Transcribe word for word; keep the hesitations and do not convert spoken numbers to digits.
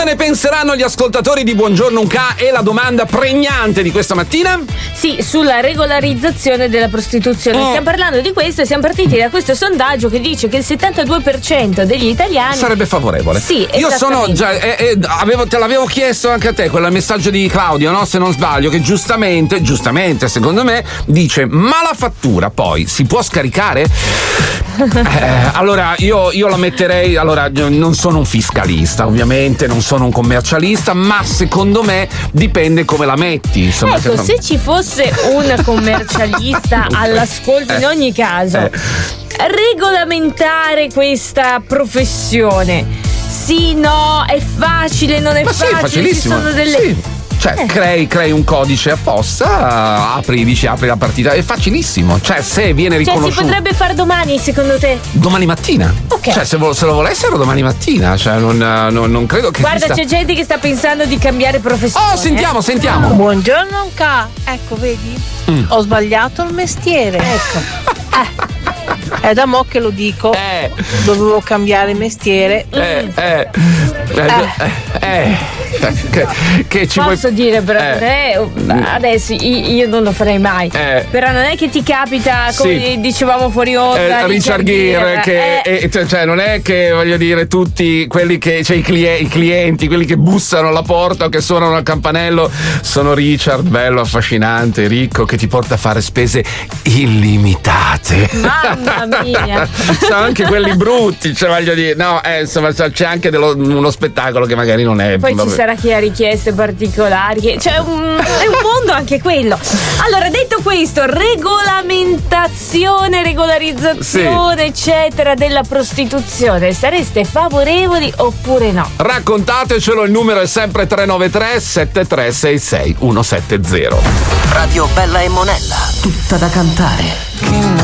ne penseranno gli ascoltatori di Buongiorno Unca e la domanda pregnante di questa mattina? Sì, sulla regolarizzazione della prostituzione. Mm. Stiamo parlando di questo e siamo partiti da questo sondaggio che dice che il settantadue per cento degli italiani sarebbe favorevole. Sì, io sono già eh, eh, avevo, te l'avevo chiesto anche a te, quel messaggio di Claudio, no? Se non sbaglio, che giustamente, giustamente secondo me dice: ma la fattura poi si può scaricare? Eh, allora io, io la metterei, allora non sono un fiscalista ovviamente, non sono un commercialista, ma secondo me dipende come la metti, insomma. Ecco, se ci fosse un commercialista all'ascolto in ogni caso, eh. regolamentare questa professione, sì, no, è facile, non è ma facile, sì, facilissimo. ci sono delle... Sì. Cioè, Eh. crei, crei un codice apposta, apri, dici apri la partita, è facilissimo. Cioè, se viene Cioè, riconosciuto. si potrebbe fare domani, secondo te? Domani mattina. Ok. Cioè, se, vo- se lo volessero domani mattina, cioè, non, non, non credo che. Guarda, esista... c'è gente che sta pensando di cambiare professione. Oh, sentiamo, eh. sentiamo. Buongiorno Unca, ecco vedi? Mm. Ho sbagliato il mestiere. Ecco. Eh. È da mo' che lo dico. Eh. Dovevo cambiare mestiere. Eh, eh, eh, eh, eh, che, che ci Posso vuoi... dire, però, Eh. eh, adesso io, io non lo farei mai. Eh. Però non è che ti capita, come Sì. dicevamo fuori onda, Eh, Richard Gere, che eh, eh, cioè, cioè, non è che voglio dire tutti quelli che, cioè i, clie- i clienti, quelli che bussano alla porta o che suonano al campanello sono Richard, bello, affascinante, ricco, che ti porta a fare spese illimitate. Mamma mia. Sono anche quelli brutti, cioè voglio dire, no, eh, insomma c'è anche dello, uno spettacolo che magari non è. Poi vabbè. ci sarà chi ha richieste particolari, che, cioè un, è un mondo anche quello. Allora, detto questo, regolamentazione, regolarizzazione, eccetera, della prostituzione, sareste favorevoli oppure no? Raccontatecelo, il numero è sempre tre nove tre sette tre sei sei uno sette zero. Radio Bella e Monella. Tutta da cantare.